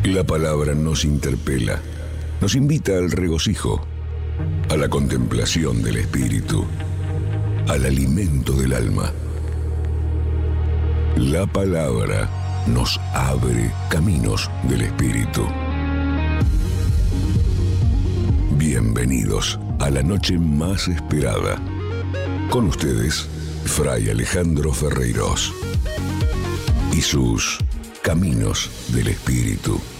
La palabra nos interpela, nos invita al regocijo, a la contemplación del espíritu, al alimento del alma. La palabra nos abre caminos del espíritu. Bienvenidos a la noche más esperada. Con ustedes, Fray Alejandro Ferreiros y sus Caminos del Espíritu.